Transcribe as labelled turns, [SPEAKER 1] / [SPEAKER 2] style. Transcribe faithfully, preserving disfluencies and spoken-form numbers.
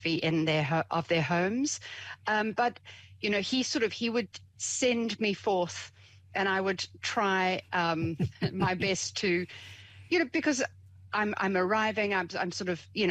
[SPEAKER 1] in their ho- of their homes. Um, but you know, he sort of he would send me forth, and I would try um, my best to, you know, because I'm I'm arriving. I'm I'm sort of you know.